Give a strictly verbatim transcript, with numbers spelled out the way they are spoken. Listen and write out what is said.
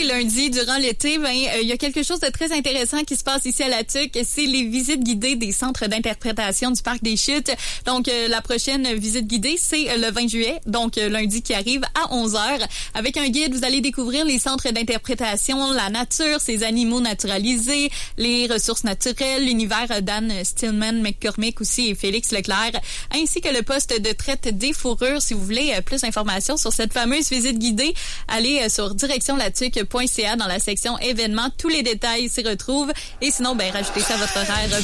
lundis durant l'été, ben il euh, y a quelque chose de très intéressant qui se passe ici à la Tuque. C'est les visites guidées des centres d'interprétation du Parc des Chutes. Donc, euh, la prochaine visite guidée, c'est euh, le vingt juillet, donc euh, lundi qui arrive à onze heures. Avec un guide, vous allez découvrir les centres d'interprétation, la nature, ces animaux naturalisés, les ressources naturelles, l'univers d'Anne Stillman McCormick aussi et Félix Leclerc, ainsi que le poste de traite des fourrures. Si vous voulez euh, plus d'informations sur cette fameuse visite guidée, allez euh, sur direction la tuque point c a dans la section événements. Tous les détails s'y retrouvent. Et sinon, ben rajoutez ça à votre horaire